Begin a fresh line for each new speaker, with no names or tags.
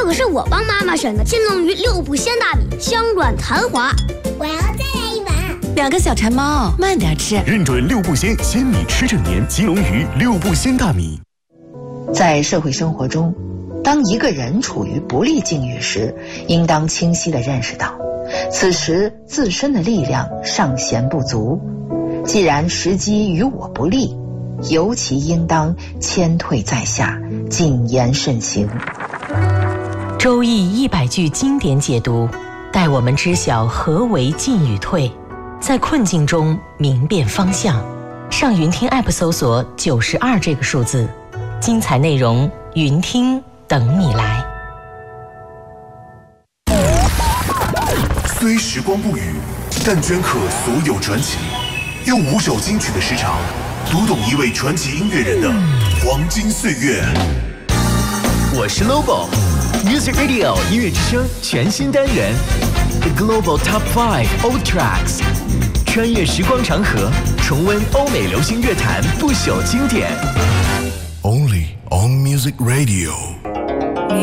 可是我帮妈妈选的金龙鱼6步鲜大米，香软弹滑。
我要再来一碗。
2个小馋猫，慢点吃。
认准6步鲜，鲜米吃整年。金龙鱼6步鲜大米。
在社会生活中，当一个人处于不利境遇时，应当清晰地认识到，此时自身的力量尚显不足。既然时机与我不利，尤其应当谦退在下，谨言慎行。
周易100句经典解读，带我们知晓何为进与退，在困境中明辨方向。上云听 App 搜索92这个数字，精彩内容云听等你来。
虽时光不语，但镌刻所有传奇。用5首金曲的时长，读懂一位传奇音乐人的黄金岁月。
我是 Lobo Music Radio 音乐之声全新单元 The Global Top 5 Old Tracks， 穿越时光长河，重温欧美流行乐坛不朽经典。
Only on Music Radio。